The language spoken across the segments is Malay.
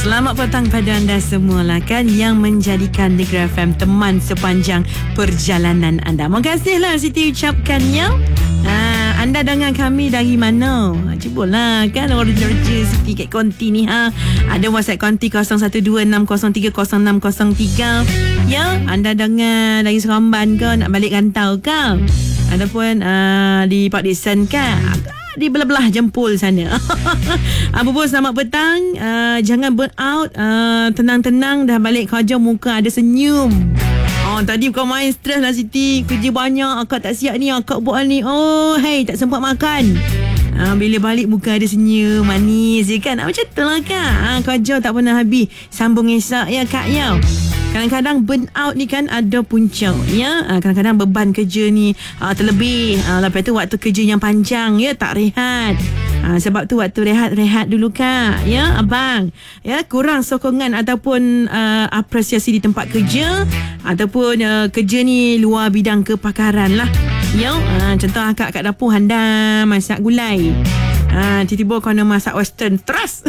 Selamat petang pada anda semua lah kan, yang menjadikan Negeri FM teman sepanjang perjalanan anda. Terima kasihlah Siti ucapkan ya. Anda dengar kami dari mana? Cubalah kan orang kerja Siti kat konti ni Ada WhatsApp konti 0126030603. Ya, anda dengar dari Seremban ke, nak balik rantau ke? Ataupun di Port Dickson ke? Di belah-belah Jempol sana. Apa pun selamat petang. Jangan burn out. Tenang-tenang dah balik kerja, muka ada senyum. Tadi bukan main stres lah Siti. Kerja banyak, akak tak siap ni, akak buat ni. Tak sempat makan. Bila balik muka ada senyum, manis je kan. Macam tu lah kak. Kerja tak pernah habis, sambung esok ya kak ya. Kadang-kadang burn out ni kan ada punca ya. Kadang-kadang beban kerja ni terlebih. Lepas tu waktu kerja yang panjang ya, tak rehat. Sebab tu waktu rehat dulu kak ya abang ya. Kurang sokongan ataupun apresiasi di tempat kerja, ataupun kerja ni luar bidang kepakaran lah ya. Contoh akak kat dapur handam masak gulai, tiba-tiba kau nak masak western terus.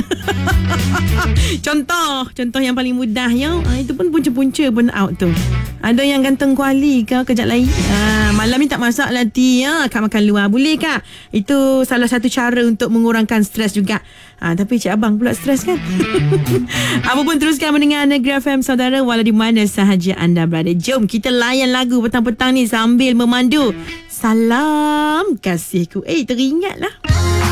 Contoh yang paling mudah ya. Itu pun punca-punca burn out tu. Ada yang gantung kuali ke kejap lagi. Malam ni tak masak nanti ya, akak makan luar boleh kak? Itu salah satu cara untuk mengurangkan stres juga. Tapi cik abang pula stres kan. Apa pun teruskan mendengar Negeri FM saudara, walau di mana sahaja anda berada. Jom kita layan lagu petang-petang ni sambil memandu Salam Kasihku. Teringatlah.